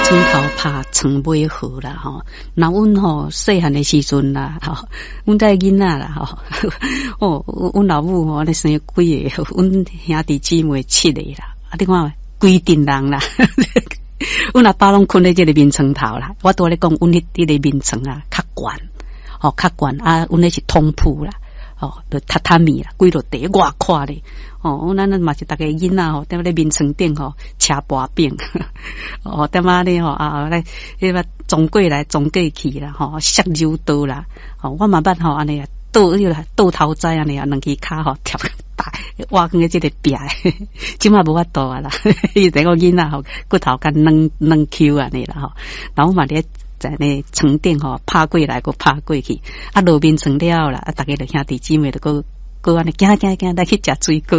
床头拍床尾和啦吼，那阮吼细汉的时阵啦吼，阮在囡仔啦吼，哦，阮老母吼咧生几个，阮兄弟姊妹7个啦，啊你看规定人啦，阮阿爸拢困在这个面床头啦，我拄咧讲，阮迄个面床啊较悬，哦较悬啊，阮那是通铺啦。哦，就榻榻米啦，规落地外看咧。哦，咱嘛是逐个囡仔吼，踮咧面床顶吼，吃薄饼。哦，踮啊咧吼啊，来迄个撞过来撞过去啦，吼，削牛刀啦。哦，我嘛捌吼安尼啊，倒头栽安尼啊，两只骹吼跳大，挖起即个壁，即马无法度啊啦。伊这个囡仔吼，骨头甲软 Q 安尼啦吼，然后嘛咧。在那床顶吼，拍过来个拍过去，啊，路面床了啦，啊，大家就兄弟姊妹就个安尼行来去食水果。